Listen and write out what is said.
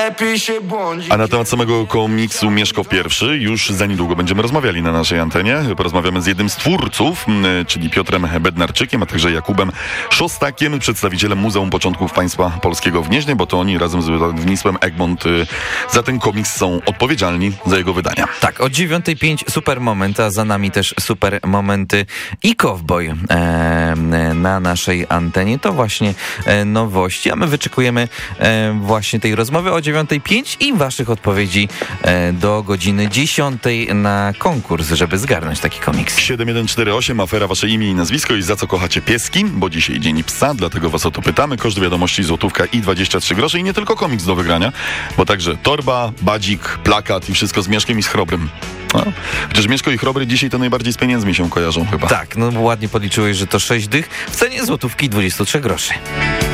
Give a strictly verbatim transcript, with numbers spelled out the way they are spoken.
lepiej się błądzi. A na temat samego komiksu Mieszko pierwszy już za niedługo będziemy rozmawiali na naszej antenie. Porozmawiamy z jednym z twórców, czyli Piotrem Bednarczykiem, a także Jakubem Szostakiem, przedstawicielem Muzeum Początków Państwa Polskiego w Gnieźnie, bo to oni razem z wydawnictwem Egmont za ten komiks są odpowiedzialni za jego wydania. Tak, o dziewiątej pięć super moment, a za nami też super momenty i Cowboy e, na naszej antenie. To właśnie e, nowości, a my wyczekujemy e, właśnie tej rozmowy o dziewiątej pięć i waszych odpowiedzi e, do godziny dziesiątej na konkurs, żeby zgarnąć taki komiks. siedem jeden cztery osiem, afera wasze imię i nazwisko i za co kochacie pieski, bo dzisiaj dzień psa, dlatego was o to pytamy. Koszt wiadomości złotówka i dwadzieścia trzy grosze i nie tylko komiks do wygrania, bo także torba, badzik, plakat i wszystko z Mieszkiem i z Chrobrym. No. Chociaż Mieszko i Chrobry dzisiaj to najbardziej z pieniędzmi się kojarzą chyba. Tak, no bo ładnie podliczyłeś, że to sześć dych w cenie złotówki i dwadzieścia trzy groszy.